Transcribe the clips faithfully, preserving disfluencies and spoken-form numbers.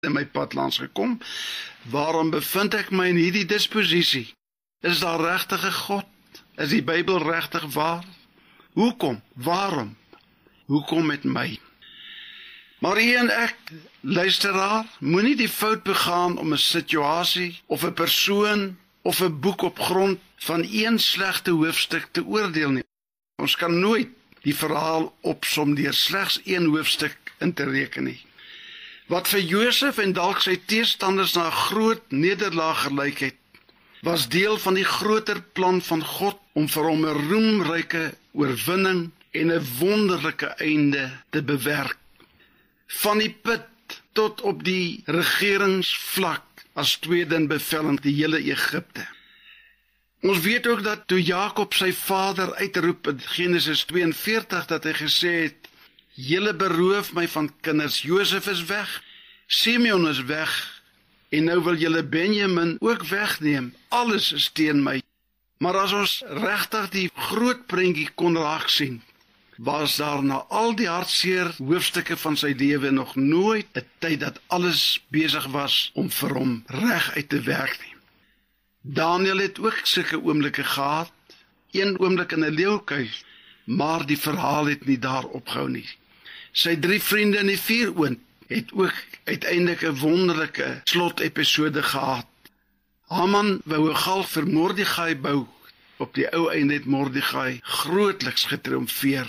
in my pad langs gekom. Waarom bevind ek my in hierdie disposisie? Is daar regtig 'n God? Is die Bybel regtig waar? Hoekom? Waarom? Hoekom met my? Maar u en ek, luisteraar, moenie die fout begaan om 'n situasie of 'n persoon of 'n boek op grond van een slegte hoofstuk te oordeel nie. Ons kan nooit die verhaal opsom deur slegs een hoofstuk in te reken nie. Wat vir Josef en dalk sy teestanders na 'n groot nederlaag gelyk het, was deel van die groter plan van God om vir hom 'n roemryke oorwinning en 'n wonderlike einde te bewerk. Van die put tot op die regeringsvlak as tweede in bevel in die hele Egipte. Ons weet ook dat toe Jakob sy vader uitroep in Genesis tweeënveertig dat hy gesê het, julle beroof my van kinders, Josef is weg, Simeon is weg, en nou wil julle Benjamin ook wegneem, alles is teen my. Maar as ons regtig die groot prentjie kon raak sien, was daar na al die hartseer hoofstukke van sy lewe nog nooit 'n tyd dat alles besig was om vir hom reg uit te werk nie. Daniel het ook sulke oomblikke gehad, een oomblik in 'n leeukuil, maar die verhaal het nie daar opgehou nie. Sy drie vriende in die vuuroond het ook uiteindelik 'n wonderlike slotepisode gehad. Haman wou 'n galg vir Mordegai bou. Op die ou einde het Mordegai grootliks getriomfeer.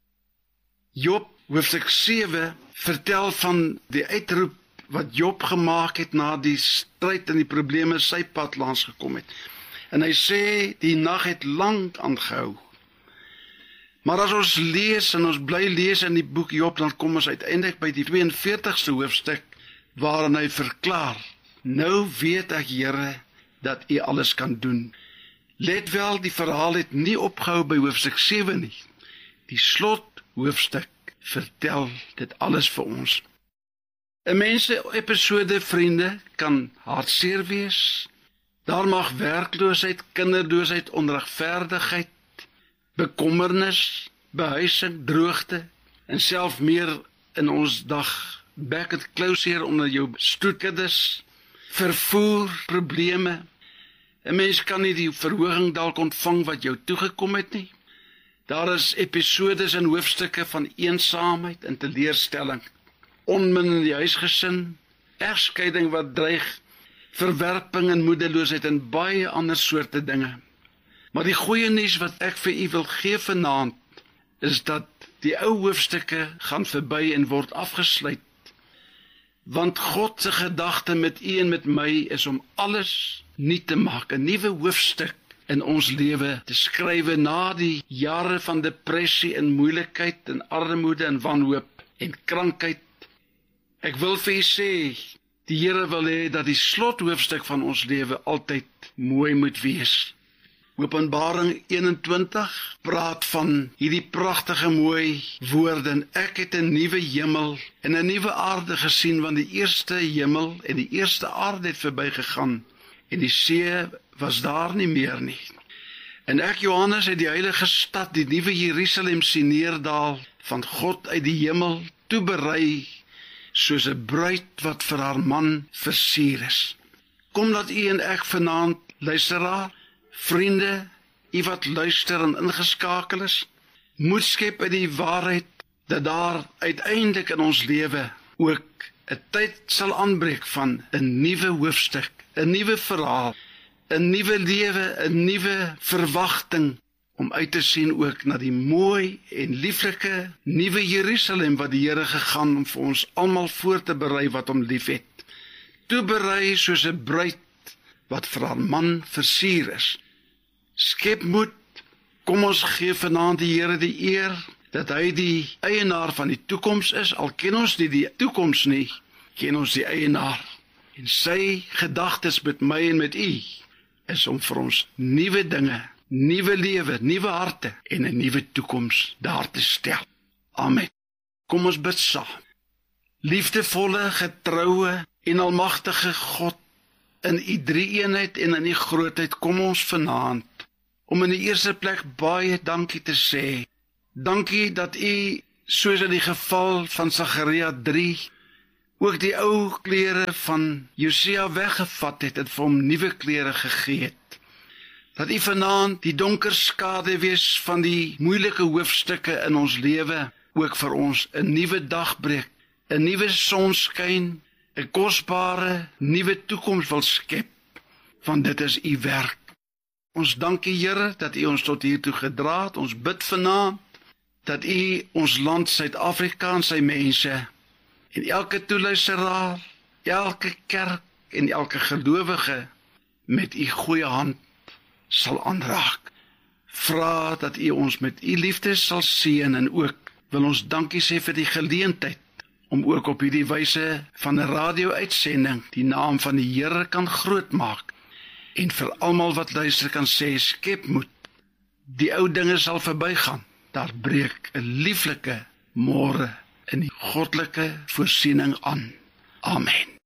Job hoofstuk sewe vertel van die uitroep wat Job gemaak het na die stryd en die probleme sy pad langs gekom het. En hy sê die nag het lank aangehou. Maar as ons lees en ons bly lees in die boek Job, dan kom ons uiteindelik by die tweeënveertigste hoofstuk waarin hy verklaar: nou weet ek, Here, dat U alles kan doen. Let wel, die verhaal het nie opgehou by hoofstuk sewe nie. Die slot hoofstuk vertel dit alles vir ons. 'n Mens se episode, vriende, kan hartseer wees. Daar mag werkloosheid, kinderloosheid, onregverdigheid, bekommernis, behuising, droogte en self meer in ons dag back and closer onder jou stoetkuddes, vervoer, probleme. 'n Mens kan nie die verhoging dalk ontvang wat jou toegekom het nie. Daar is episodes en hoofstukke van eensaamheid en teleurstelling, onmin in die huisgesin, egskeiding wat dreig, verwerping en moedeloosheid en baie ander soorte dinge. Maar die goeie nuus wat ek vir u wil gee vanaand, is dat die ou hoofstukke gaan verby en word afgesluit. Want God se gedagte met u en met my is om alles nuut te maak, 'n nuwe hoofstuk in ons lewe te skrywe na die jare van depressie en moeilikheid en armoede en wanhoop en krankheid. Ek wil vir u sê, die Here wil hê dat die slothoofstuk van ons lewe altyd mooi moet wees. Openbaring eenentwintig praat van hierdie pragtige mooi woorde: en ek het 'n nuwe hemel en 'n nuwe aarde gesien, want die eerste hemel en die eerste aarde het verbygegaan en die see was daar nie meer nie. En ek, Johannes, het die heilige stad, die nuwe Jerusalem sien neerdaal van God uit die hemel, toeberei soos 'n bruid wat vir haar man versier is. Kom dat u en ek vanaand, luisteraar, vriende, u wat luister en ingeskakel is, moed skep uit die waarheid dat daar uiteindelik in ons lewe ook 'n tyd sal aanbreek van 'n nuwe hoofstuk, 'n nuwe verhaal, 'n nuwe lewe, 'n nuwe verwagting om uit te sien ook na die mooi en lieflike nuwe Jerusalem wat die Here gegaan om vir ons almal voor te berei wat hom liefhet. Toeberei soos 'n bruid wat vir haar man versier is. Skep moed, kom ons gee vanaand die Here die eer dat hy die eienaar van die toekoms is. Al ken ons nie die toekoms nie, ken ons die eienaar. En sy gedagtes met my en met u is om vir ons nuwe dinge, nuwe lewe, nuwe harte en 'n nuwe toekoms daar te stel. Amen. Kom ons bid saam. Liefdevolle, getroue en almagtige God, in u drie-eenheid en in u grootheid kom ons vanaand om in die eerste plek baie dankie te sê. Dankie dat u, soos in die geval van Sagaria drie, ook die ou klere van Josia weggevat het en vir hom nuwe klere gegee het. Dat U vanaand die donker skade wees van die moeilike hoofstukke in ons lewe ook vir ons 'n nuwe dag breek, 'n nuwe sonskyn, 'n kosbare nuwe toekoms wil skep, want dit is U werk. Ons dank U, Here, dat U ons tot hiertoe gedra het. Ons bid vanaand dat U ons land Suid-Afrika en sy mense en elke toeluisteraar, elke kerk en elke gelowige met U goeie hand sal aanraak. Vra dat U ons met U liefde sal seën en ook wil ons dankie sê vir die geleentheid om ook op hierdie wyse van 'n radio-uitsending die naam van die Here kan grootmaak en vir almal wat luister kan sê, skep moed. Die ou dinge sal verbygaan. Daar breek 'n lieflike môre in die goddelike voorsiening aan. Amen.